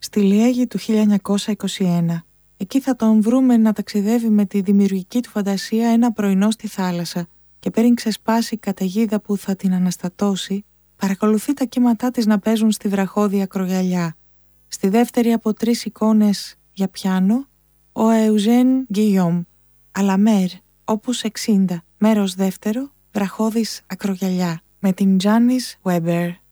στη Λιέγη του 1921. Εκεί θα τον βρούμε να ταξιδεύει με τη δημιουργική του φαντασία ένα πρωινό στη θάλασσα και πριν ξεσπάσει η καταιγίδα που θα την αναστατώσει, παρακολουθεί τα κύματά της να παίζουν στη βραχώδη ακρογιαλιά. Στη δεύτερη από 3 εικόνες για πιάνο, ο Εουζέν Γκιγιόμ, Αλαμέρ, όπους 60, μέρος δεύτερο, βραχώδης ακρογιαλιά, με την Τζάνις Βέμπερ.